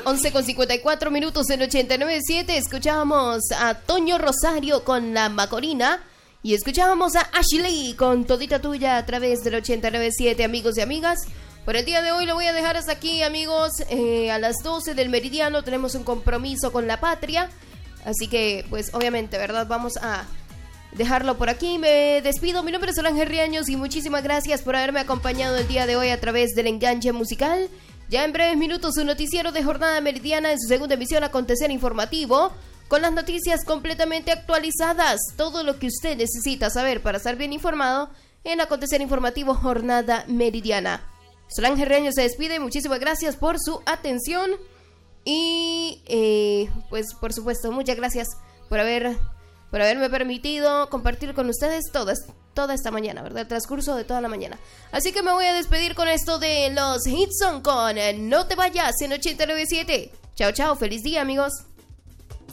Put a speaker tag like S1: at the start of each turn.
S1: 11:54 en 89.7. Escuchábamos a Toño Rosario con La Macorina. Y escuchábamos a Ashley con Todita Tuya a través del 89.7, amigos y amigas. Por el día de hoy lo voy a dejar hasta aquí, amigos. A las 12 del meridiano tenemos un compromiso con la patria. Así que, pues, obviamente, ¿verdad? Vamos a dejarlo por aquí. Me despido. Mi nombre es Solange Riaños y muchísimas gracias por haberme acompañado el día de hoy a través del Enganche Musical. Ya en breves minutos, su noticiero de Jornada Meridiana en su segunda emisión, Acontecer Informativo, con las noticias completamente actualizadas. Todo lo que usted necesita saber para estar bien informado en Acontecer Informativo Jornada Meridiana. Solange Riaños se despide. Muchísimas gracias por su atención. Y, pues, por supuesto, muchas gracias por haberme permitido compartir con ustedes toda esta mañana, ¿verdad? El transcurso de toda la mañana. Así que me voy a despedir con esto de los Hitson con No Te Vayas en 89.7. Chao, chao. Feliz día, amigos.